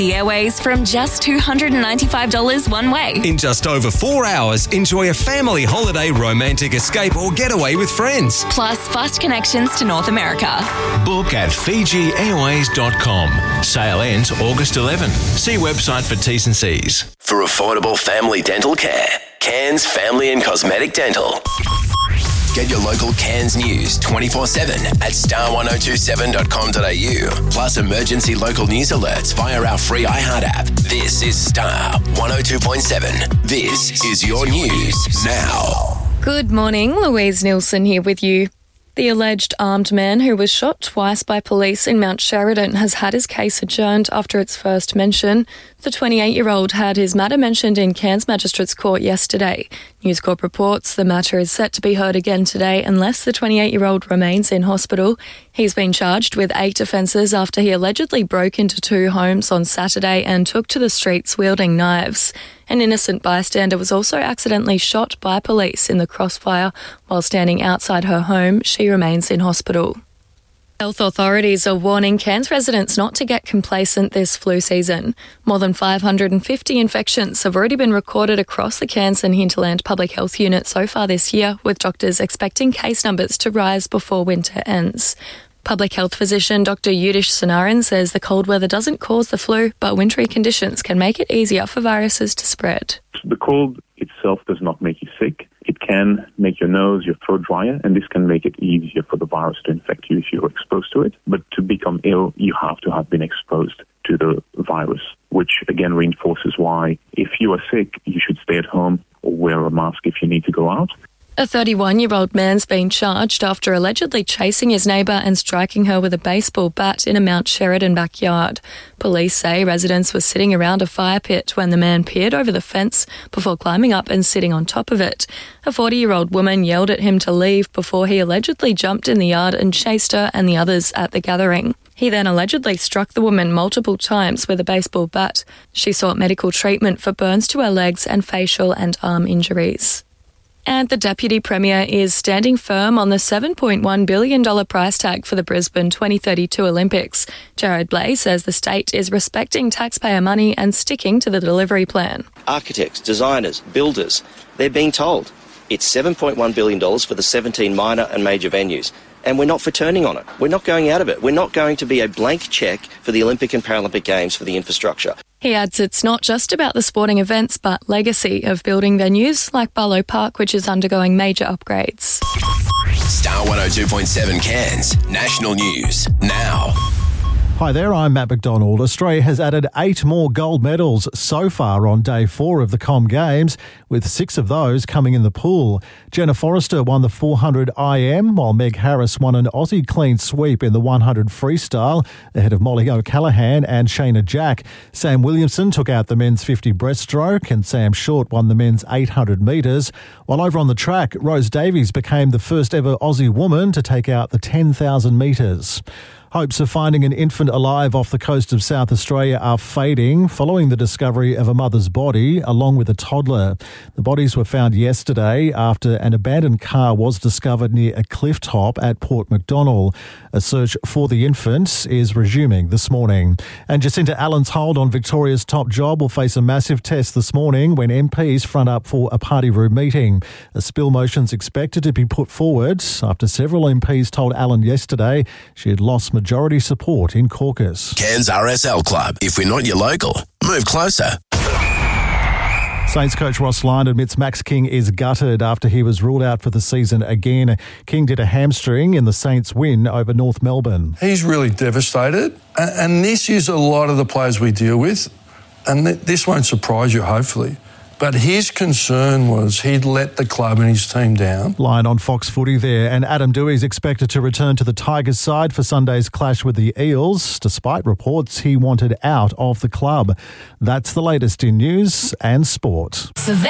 The Airways from just $295 one way. In just over 4 hours, enjoy a family holiday, romantic escape or getaway with friends. Plus fast connections to North America. Book at FijiAirways.com. Sale ends August 11. See website for T's and C's. For affordable family dental care, Cairns Family and Cosmetic Dental. Get your local Cairns news 24/7 at star1027.com.au. Plus emergency local news alerts via our free iHeart app. This is Star 102.7. This is your news now. Good morning, Louise Nielsen here with you. The alleged armed man who was shot twice by police in Mount Sheridan has had his case adjourned after its first mention. The 28-year-old had his matter mentioned in Cairns Magistrates Court yesterday. News Corp reports the matter is set to be heard again today unless the 28-year-old remains in hospital. He's been charged with 8 offences after he allegedly broke into 2 homes on Saturday and took to the streets wielding knives. An innocent bystander was also accidentally shot by police in the crossfire while standing outside her home. She remains in hospital. Health authorities are warning Cairns residents not to get complacent this flu season. More than 550 infections have already been recorded across the Cairns and Hinterland Public Health Unit so far this year, with doctors expecting case numbers to rise before winter ends. Public health physician Dr. Yudish Sanaran says the cold weather doesn't cause the flu, but wintry conditions can make it easier for viruses to spread. The cold itself does not make you sick. It can make your nose, your throat drier, and this can make it easier for the virus to infect you if you're exposed to it. But to become ill, you have to have been exposed to the virus, which again reinforces why if you are sick, you should stay at home or wear a mask if you need to go out. A 31-year-old man's been charged after allegedly chasing his neighbour and striking her with a baseball bat in a Mount Sheridan backyard. Police say residents were sitting around a fire pit when the man peered over the fence before climbing up and sitting on top of it. A 40-year-old woman yelled at him to leave before he allegedly jumped in the yard and chased her and the others at the gathering. He then allegedly struck the woman multiple times with a baseball bat. She sought medical treatment for burns to her legs and facial and arm injuries. And the Deputy Premier is standing firm on the $7.1 billion price tag for the Brisbane 2032 Olympics. Jared Blay says the state is respecting taxpayer money and sticking to the delivery plan. Architects, designers, builders, they're being told it's $7.1 billion for the 17 minor and major venues. And we're not for turning on it. We're not going out of it. We're not going to be a blank cheque for the Olympic and Paralympic Games for the infrastructure. He adds it's not just about the sporting events, but legacy of building venues like Barlow Park, which is undergoing major upgrades. Star 102.7 Cairns, national news now. Hi there, I'm Matt McDonald. Australia has added 8 more gold medals so far on day 4 of the Com Games, with 6 of those coming in the pool. Jenna Forrester won the 400 IM, while Meg Harris won an Aussie clean sweep in the 100 freestyle, ahead of Molly O'Callaghan and Shayna Jack. Sam Williamson took out the men's 50 breaststroke, and Sam Short won the men's 800 metres. While over on the track, Rose Davies became the first ever Aussie woman to take out the 10,000 metres. Hopes of finding an infant alive off the coast of South Australia are fading following the discovery of a mother's body along with a toddler. The bodies were found yesterday after an abandoned car was discovered near a cliff top at Port MacDonnell. A search for the infant is resuming this morning. And Jacinta Allen's hold on Victoria's top job will face a massive test this morning when MPs front up for a party room meeting. A spill motion's expected to be put forward after several MPs told Allen yesterday she had lost majority support in caucus. Cairns RSL Club. If we're not your local, move closer. Saints coach Ross Lyon admits Max King is gutted after he was ruled out for the season again. King did a hamstring in the Saints' win over North Melbourne. He's really devastated, and this is a lot of the players we deal with, and this won't surprise you, hopefully. But his concern was he'd let the club and his team down. Lyon on Fox Footy there, and Adam Doueihi is expected to return to the Tigers side for Sunday's clash with the Eels, despite reports he wanted out of the club. That's the latest in news and sport. Savannah.